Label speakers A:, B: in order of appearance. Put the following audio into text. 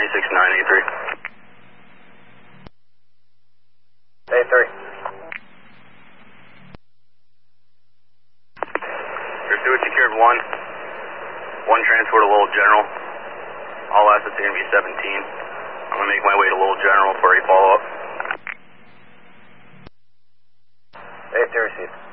A: 26983.
B: A3.
A: Pursuit secured 1. 1 transport to Little General. All assets are going to be 17. I'm going to make my way to Little General for a follow-up.
B: A3 received.